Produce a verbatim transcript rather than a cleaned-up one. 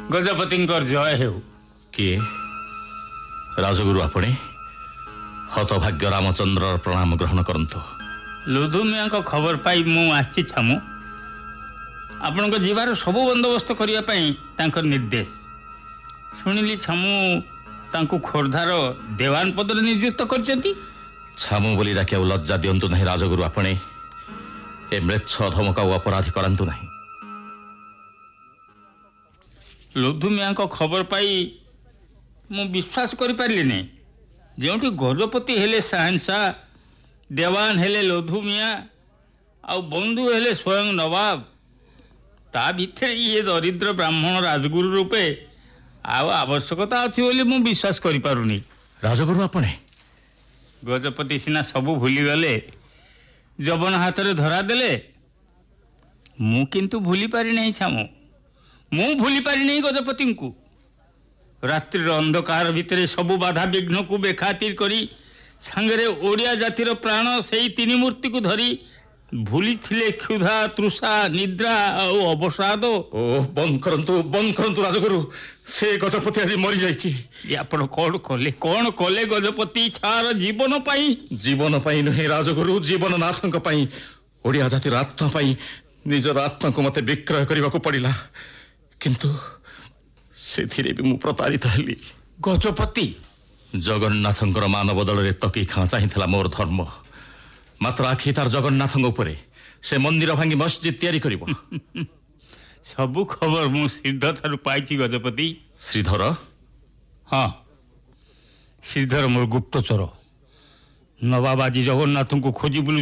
गजपति जय हेउ। किए राजगुरु आपणे हतभाग्य रामचंद्र प्रणाम ग्रहण करंतु। लुधुमिया को खबर पाई मु आसी छामु आपण को जीवार सब बंदोबस्त करिया पई तांकर निर्देश सुनिली छामु तांको खोरधार देवान पद नियुक्त करचंती। छामु बोली डाकिया लज्जा दियंतु नहीं राजगुरु आपणे ए मृच्छ धमका अपराधी करंतु नहीं। लुधुमिया को खबर पाई मु विश्वास करि पारली नै जेउठी गजपति हेले शहनशाह देवान हेले लुधुमिया आ बंधु हेले स्वयं नवाब ता भितर ये दरिद्र ब्राह्मण राजगुरु रूपे आव आवश्यकता अछि बोली मु विश्वास करि पारुनी। राजगुरु आपणे गजपति सिना सबु भूली गले जबन हाथ रे धरा देले मु किंतु भूली पारि नहीं छामु मु भूली पारि नहीं गजपति को रात्रि अंधकार भितर सबु बाधा विघ्न को बेखातिर करी सांगरे ओडिया जातिर प्राण सेई तीन मूर्ति को धरी भूली थिले क्षुधा तृषा निद्रा और अवसाद। ओ बंद करंतु बंद करंतु राजगुरु से गजपति आज मरी जाइछि। आपण कोन कले कोन कले गजपति छार जीवन पाई जीवन पाई नहीं राजगुरु जीवन नाथंक पाई ओडिया जातिर आत्मा पाई निजर आत्मा को मते विक्रय करबा को पड़िला किंतु से धीरे भी मु प्रतारित हली। गजपति जगन्नाथंकर मान बदल रे तकी खा चाहिला मोर धर्म मात्र आखि तार जगन्नाथंग उपरे से मंदिर भांगी मस्जिद तैयारी करिवो। सबु खबर मु श्रीधर थारु पाइछि गजपति। श्रीधर हाँ श्रीधर मोर गुप्तचर नवाबाजी जगन्नाथ को खोजी बुलु